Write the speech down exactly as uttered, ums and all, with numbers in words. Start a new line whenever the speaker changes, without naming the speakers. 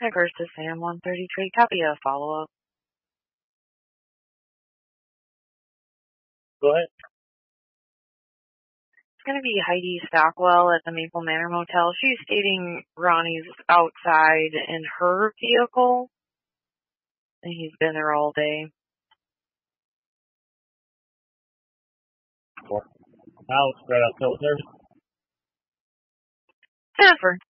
First to Sam one thirty-three. Copy a follow-up.
Go ahead.
It's going to be Heidi Stockwell at the Maple Manor Motel. She's stating Ronnie's outside in her vehicle, and he's been there all day.
Alex, right out service.
Jennifer.